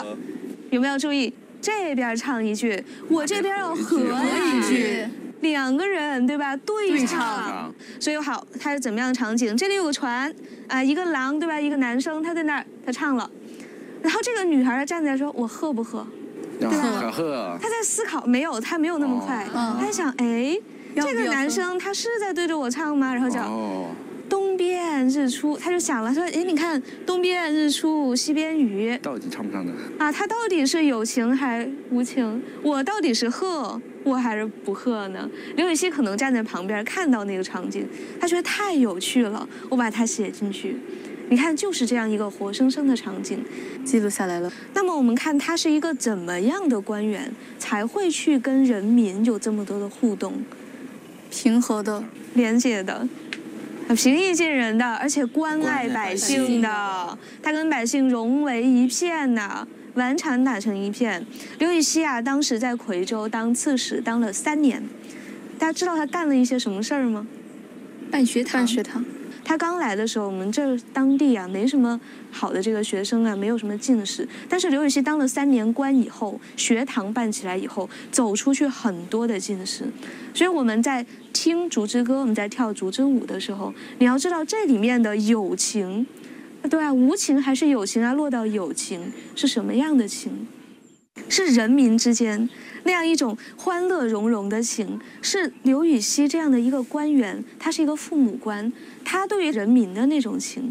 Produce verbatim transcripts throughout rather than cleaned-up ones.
有没有注意？这边唱一句，我这边要和一句，两个人对吧？对唱。所以好，它是怎么样的场景？这里有个船啊、呃，一个郎对吧？一个男生他在那儿，他唱了，然后这个女孩站在说：“我喝不喝？”对吧？ 喝。 他在思考，没有，他没有那么快，哦、他在想，哎，这个男生他是在对着我唱吗？然后讲。哦东边日出，他就想了，说，哎，你看东边日出西边雨， 到底唱不唱的？ 啊，他到底是有情还无情？我到底是贺我还是不贺呢？刘禹锡可能站在旁边看到那个场景，他觉得太有趣了，我把它写进去。你看，就是这样一个活生生的场景， 记录下来了。 那么我们看他是一个怎么样的官员，才会去跟人民有这么多的互动？ 平和的、 廉洁的。平易近人的，而且关爱百姓的，他跟百姓融为一片呐，顽缠打成一片。刘禹锡啊，当时在夔州当刺史，当了三年。大家知道他干了一些什么事儿吗？ 办学堂，办学堂。 他刚来的时候，我们这当地啊没什么好的这个学生啊，没有什么进士。但是刘禹锡当了三年官以后，学堂办起来以后，走出去很多的进士。所以我们在听竹枝歌，我们在跳竹枝舞的时候，你要知道这里面的有情，对啊，无情还是有情啊？落到有情是什么样的情？是人民之间那样一种欢乐融融的情，是刘禹锡这样的一个官员，他是一个父母官，他对于人民的那种情。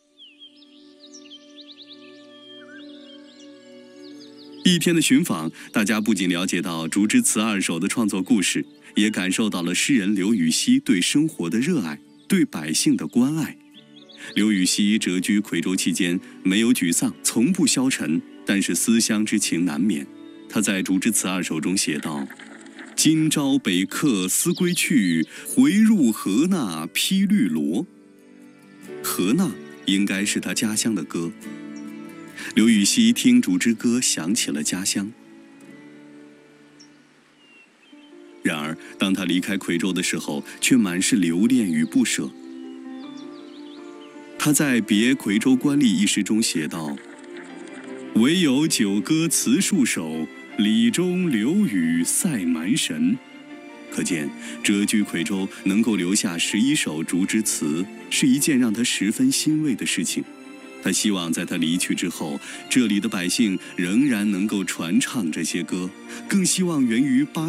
一天的寻访，大家不仅了解到《竹枝词二首》的创作故事，也感受到了诗人刘禹锡对生活的热爱，对百姓的关爱。刘禹锡谪居夔州期间，没有沮丧，从不消沉，但是思乡之情难免。他在《竹枝词二首》中写道：“今朝北客思归去，回入河那披绿萝。”河那应该是他家乡的歌。刘禹锡听竹枝歌，想起了家乡。然而，当他离开夔州的时候，却满是留恋与不舍。他在《别夔州官吏》一诗中写道：“唯有九歌词数首，李中刘禹赛蛮神。”可见，谪居夔州能够留下十一首竹枝词，是一件让他十分欣慰的事情。他希望在他离去之后，这里的百姓仍然能够传唱这些歌，更希望源于八